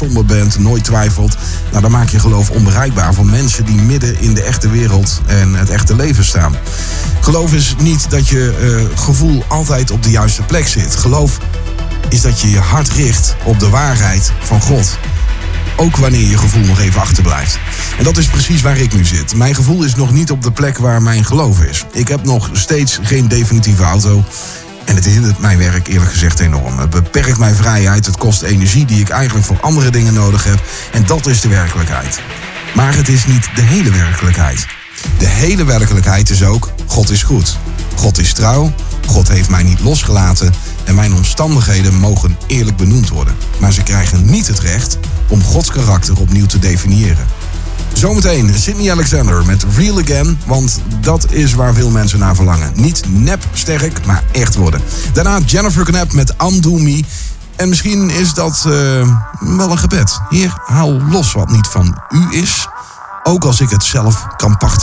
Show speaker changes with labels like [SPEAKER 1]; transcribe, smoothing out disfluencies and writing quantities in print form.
[SPEAKER 1] somber bent, nooit twijfelt, nou, dan maak je geloof onbereikbaar voor mensen die midden in de echte wereld en het echte leven staan. Geloof is niet dat je gevoel altijd op de juiste plek zit. Geloof is dat je je hart richt op de waarheid van God. Ook wanneer je gevoel nog even achterblijft. En dat is precies waar ik nu zit. Mijn gevoel is nog niet op de plek waar mijn geloof is. Ik heb nog steeds geen definitieve auto. En het hindert mijn werk eerlijk gezegd enorm. Het beperkt mijn vrijheid. Het kost energie die ik eigenlijk voor andere dingen nodig heb. En dat is de werkelijkheid. Maar het is niet de hele werkelijkheid. De hele werkelijkheid is ook, God is goed. God is trouw. God heeft mij niet losgelaten. En mijn omstandigheden mogen eerlijk benoemd worden. Maar ze krijgen niet het recht om Gods karakter opnieuw te definiëren. Zometeen Sydney Alexander met Real Again, want dat is waar veel mensen naar verlangen. Niet nep sterk, maar echt worden. Daarna Jennifer Knapp met Undo Me. En misschien is dat wel een gebed. Heer, haal los wat niet van u is, ook als ik het zelf kan pachten.